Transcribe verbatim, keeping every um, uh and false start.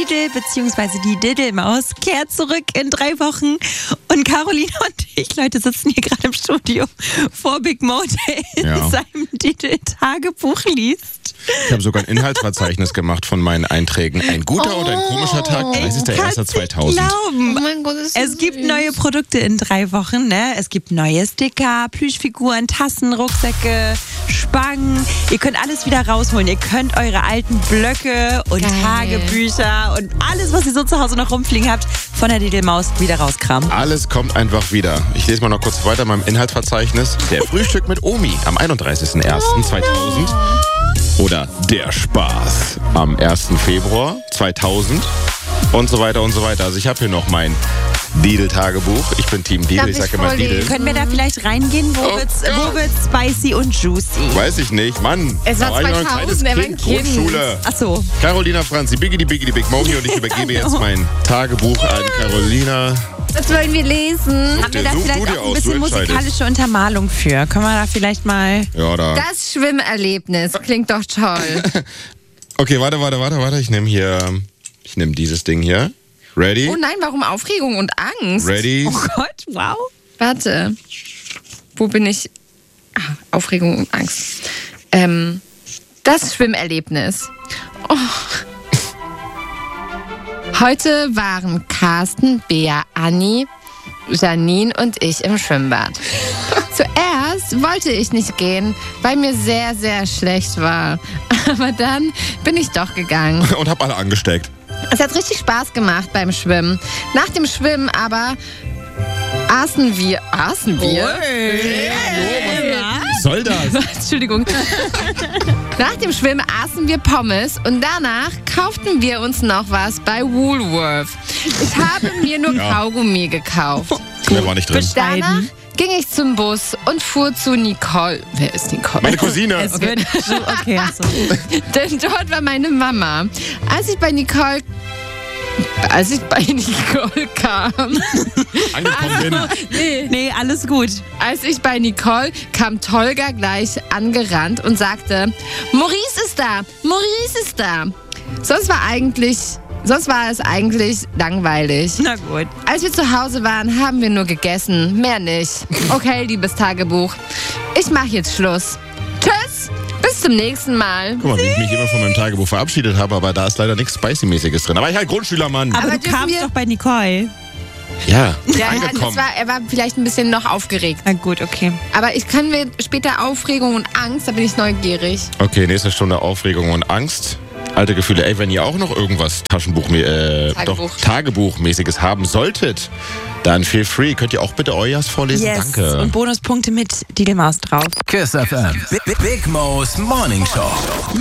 Diddle bzw. die Diddlemaus kehrt zurück in drei Wochen. Und Caroline und ich, Leute, sitzen hier gerade im Studio vor Big Mo, der in Ja. seinem Diddle-Tagebuch liest. Ich habe sogar ein Inhaltsverzeichnis gemacht von meinen Einträgen. Ein guter und ein komischer Tag, dreißigster erster zweitausend. Glauben. Oh mein Gott, ist so Es gibt süß. neue Produkte in drei Wochen, ne? Es gibt neue Sticker, Plüschfiguren, Tassen, Rucksäcke, Spangen. Ihr könnt alles wieder rausholen. Ihr könnt eure alten Blöcke und Geil. Tagebücher und alles, was ihr so zu Hause noch rumfliegen habt, von der Diddlemaus wieder rauskramen. Alles kommt einfach wieder. Ich lese mal noch kurz weiter in meinem Inhaltsverzeichnis. Der Frühstück mit Omi am einunddreißigster erster zweitausend. Oder der Spaß am ersten Februar zweitausend. Und so weiter und so weiter. Also ich habe hier noch mein Diddle-Tagebuch. Ich bin Team Diddle, Darf ich ich sage immer vorlesen? Diddle. Können wir da vielleicht reingehen? Wo, Oh wird's, Gott. wo wird's spicy und juicy? Weiß ich nicht, Mann. Es war Da ich noch ein kleines zweitausend, er war ein Kind. Grundschule. Ach so. Carolina Franzi, Biggity Biggity Big Mogi und ich übergebe jetzt mein Tagebuch an Carolina. Was wollen wir lesen? Haben wir da Such du vielleicht dir auch ein aus, bisschen du entscheidest. musikalische Untermalung für? Können wir da vielleicht mal... Ja, da. Das Schwimmerlebnis klingt doch toll. Okay, warte, warte, warte, warte. Ich nehme hier, ich nehme dieses Ding hier. Ready? Oh nein, warum Aufregung und Angst? Ready? Oh Gott, wow. Warte. Wo bin ich? Ah, Aufregung und Angst. Ähm, das Schwimmerlebnis. Oh. Heute waren Carsten, Bea, Anni, Janine und ich im Schwimmbad. Zuerst wollte ich nicht gehen, weil mir sehr, sehr schlecht war. Aber dann bin ich doch gegangen. Und hab alle angesteckt. Es hat richtig Spaß gemacht beim Schwimmen. Nach dem Schwimmen aber aßen wir... Aßen wir? Was soll das? Entschuldigung. Nach dem Schwimmen aßen wir Pommes und danach kauften wir uns noch was bei Woolworth. Ich habe mir nur Ja. Kaugummi gekauft. Der war nicht drin. Danach ging ich zum Bus und fuhr zu Nicole. Wer ist Nicole? Meine Cousine. Es wird... Okay, ach so. Denn dort war meine Mama. Als ich bei Nicole... Als ich bei Nicole kam... Angekommen bin. Nee. Nee, alles gut. Als ich bei Nicole kam Tolga gleich angerannt und sagte, Maurice ist da, Maurice ist da. Sonst war eigentlich, sonst war es eigentlich langweilig. Na gut. Als wir zu Hause waren, haben wir nur gegessen, mehr nicht. Okay, liebes Tagebuch, ich mache jetzt Schluss. Tschüss, bis zum nächsten Mal. Guck mal, wie ich mich immer von meinem Tagebuch verabschiedet habe, aber da ist leider nichts Spicy-mäßiges drin. Aber ich halt Grundschülermann. Aber, Aber du dürfen kamst wir- doch bei Nicole. Ja, Ja, das angekommen. war, er war vielleicht ein bisschen noch aufgeregt. Na gut, okay. Aber ich kann mir später Aufregung und Angst, da bin ich neugierig. Okay, nächste Stunde Aufregung und Angst. Alte Gefühle. Ey, wenn ihr auch noch irgendwas Taschenbuch, äh, Tagebuch. doch Tagebuchmäßiges haben solltet, dann feel free. Könnt ihr auch bitte euers vorlesen? Yes. Danke. Und Bonuspunkte mit Diddlemaus drauf. Kiss F M. Big, Big Mo's Morning Show.